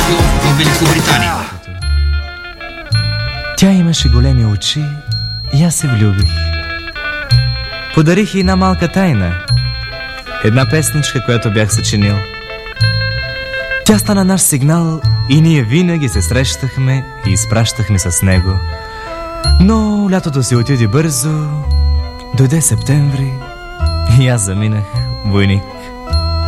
радио в Великобритания. Тя имаше големи очи и аз се влюбих. Подарих й една малка тайна, една песничка, която бях съчинил. Тя стана наш сигнал и ние винаги се срещахме и изпращахме с него. Но лятото си отиде бързо, дойде септември и аз заминах войник.